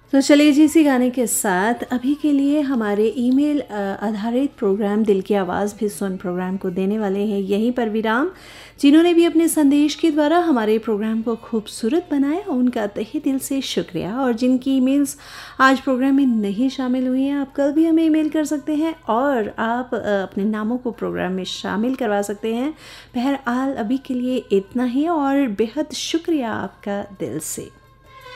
तो चलिए जी, इसी गाने के साथ अभी के लिए हमारे ईमेल आधारित प्रोग्राम दिल की आवाज़ भी सुन प्रोग्राम को देने वाले हैं यहीं पर विराम। जिन्होंने भी अपने संदेश के द्वारा हमारे प्रोग्राम को खूबसूरत बनाया, उनका तहे दिल से शुक्रिया। और जिनकी ईमेल्स आज प्रोग्राम में नहीं शामिल हुई हैं, आप कल भी हमें ईमेल कर सकते हैं और आप अपने नामों को प्रोग्राम में शामिल करवा सकते हैं। बहरहाल अभी के लिए इतना ही और बेहद शुक्रिया आपका दिल से।